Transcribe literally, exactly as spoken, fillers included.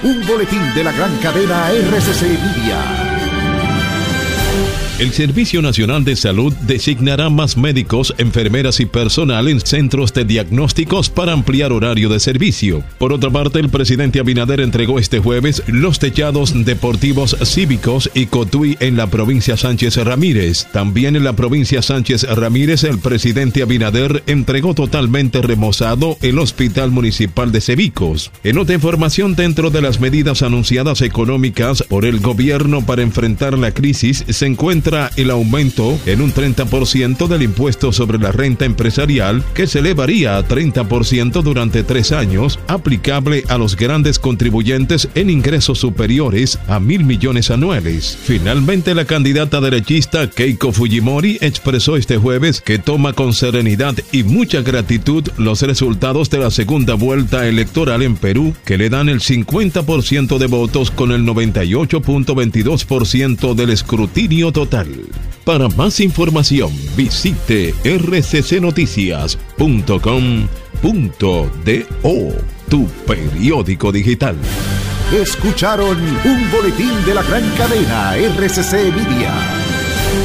Un boletín de la gran cadena R C C Media. El Servicio Nacional de Salud designará más médicos, enfermeras y personal en centros de diagnósticos para ampliar horario de servicio. Por otra parte, el presidente Abinader entregó este jueves los techados deportivos cívicos y Cotuí en la provincia Sánchez Ramírez. También en la provincia Sánchez Ramírez, el presidente Abinader entregó totalmente remozado el Hospital Municipal de Cevicos. En otra información, dentro de las medidas anunciadas económicas por el gobierno para enfrentar la crisis, se encuentra el aumento en un treinta por ciento del impuesto sobre la renta empresarial, que se elevaría a treinta por ciento durante tres años, aplicable a los grandes contribuyentes en ingresos superiores a mil millones anuales. Finalmente, la candidata derechista Keiko Fujimori expresó este jueves que toma con serenidad y mucha gratitud los resultados de la segunda vuelta electoral en Perú, que le dan el cincuenta por ciento de votos con el noventa y ocho punto veintidós por ciento del escrutinio total. Para más información, visite r c c noticias punto com punto do, tu periódico digital. Escucharon un boletín de la gran cadena R C C Media.